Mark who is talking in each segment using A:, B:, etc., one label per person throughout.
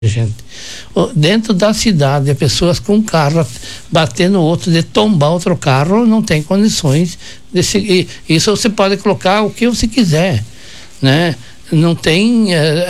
A: gente. Dentro da cidade, pessoas com carro batendo no outro, de tombar outro carro, não tem condições de seguir. Isso você pode colocar o que você quiser, né? Não tem,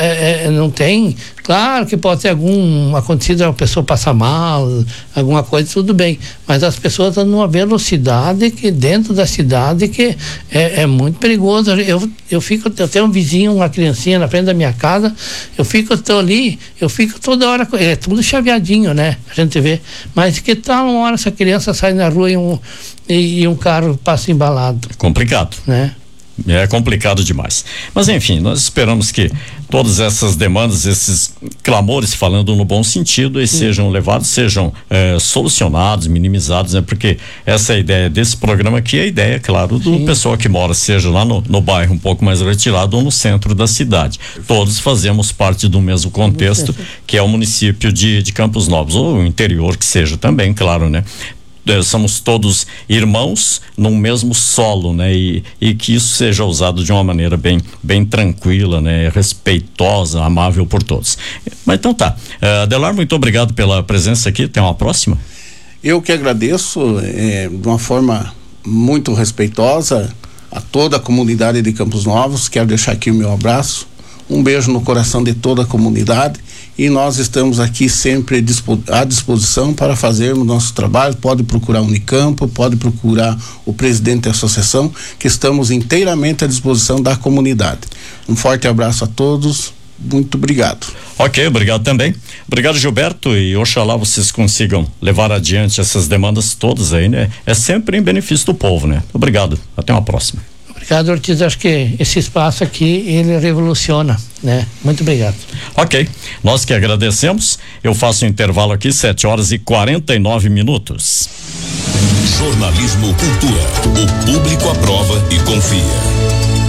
A: claro que pode ter acontecido, a pessoa passar mal, alguma coisa, tudo bem, mas as pessoas estão numa velocidade que dentro da cidade que é muito perigoso. Eu tenho um vizinho, uma criancinha na frente da minha casa, eu fico toda hora, é tudo chaveadinho, né? A gente vê, mas que tal uma hora essa criança sai na rua e um carro passa embalado?
B: Complicado,
A: né?
B: É complicado demais. Mas enfim, nós esperamos que todas essas demandas, esses clamores, falando no bom sentido, sejam levados, sejam solucionados, minimizados, né? Porque essa é a ideia desse programa aqui, é a ideia, claro, do pessoal que mora, seja lá no bairro um pouco mais retirado ou no centro da cidade. Todos fazemos parte do mesmo contexto, que é o município de Campos Novos, ou o interior que seja também, claro, né? Somos todos irmãos num mesmo solo, né? E que isso seja usado de uma maneira bem tranquila, né? Respeitosa, amável por todos. Mas então tá. Adelar, muito obrigado pela presença aqui. Até uma próxima.
C: Eu que agradeço, de uma forma muito respeitosa, a toda a comunidade de Campos Novos. Quero deixar aqui o meu abraço, um beijo no coração de toda a comunidade. E nós estamos aqui sempre à disposição para fazermos nosso trabalho. Pode procurar a Unicampo, pode procurar o presidente da associação, que estamos inteiramente à disposição da comunidade. Um forte abraço a todos, muito obrigado.
B: Ok, obrigado também. Obrigado, Gilberto, e oxalá vocês consigam levar adiante essas demandas todas aí, né? É sempre em benefício do povo, né? Obrigado, até uma próxima.
A: Obrigado, Ortiz. Acho que esse espaço aqui, ele revoluciona, né? Muito obrigado.
B: Ok, nós que agradecemos. Eu faço um intervalo aqui, 7h49.
D: Jornalismo Cultura. O público aprova e confia.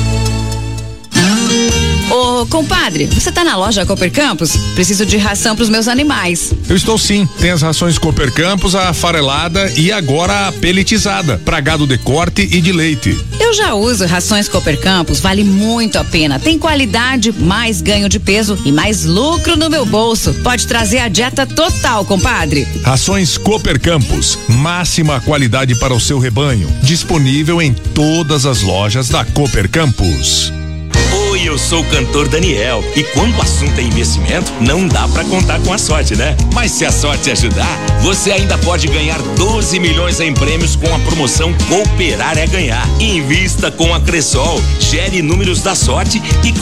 E: Ô, compadre, você tá na loja Cooper Campos? Preciso de ração pros meus animais.
F: Eu estou sim. Tem as rações Cooper Campos, a farelada e agora a peletizada, pra gado de corte e de leite.
E: Eu já uso rações Cooper Campos, vale muito a pena. Tem qualidade, mais ganho de peso e mais lucro no meu bolso. Pode trazer a dieta total, compadre.
F: Rações Cooper Campos, máxima qualidade para o seu rebanho. Disponível em todas as lojas da Cooper Campos.
G: Oi, eu sou o cantor Daniel e quando o assunto é investimento, não dá pra contar com a sorte, né? Mas se a sorte ajudar, você ainda pode ganhar 12 milhões em prêmios com a promoção Cooperar é Ganhar. Invista com a Cressol, gere números da sorte e